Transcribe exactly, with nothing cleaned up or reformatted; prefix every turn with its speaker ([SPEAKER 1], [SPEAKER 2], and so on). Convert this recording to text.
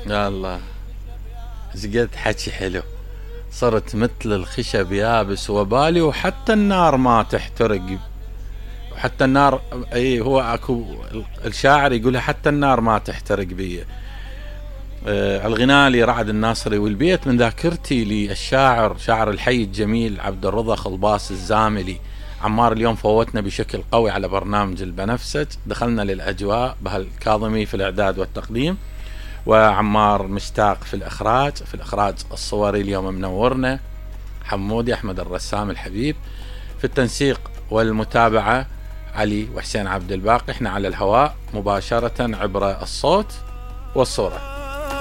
[SPEAKER 1] يا الله، زقد حكي حلو. صرت مثل الخشب يابس وبالي، وحتى النار ما تحترق. وحتى النار، اي هو اكو الشاعر يقولها حتى النار ما تحترق بي. آه الغناء لرعد الناصري، والبيت من ذاكرتي للشاعر شاعر الحي الجميل عبد الرضا خلباس الزاملي. عمار اليوم فوتنا بشكل قوي على برنامج البنفسج، دخلنا للأجواء بهالكاظمي في الإعداد والتقديم، وعمار مشتاق في الإخراج في الإخراج الصوري اليوم منورنا حمودي أحمد الرسام الحبيب، في التنسيق والمتابعة علي وحسين عبد الباقي. احنا على الهواء مباشرة عبر الصوت والصورة.